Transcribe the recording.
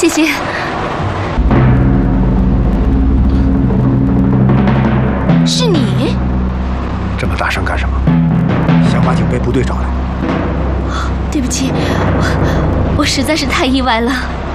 谢谢。是你？ 这么大声干什么？小马警被部队找来。 对不起，我实在是太意外了。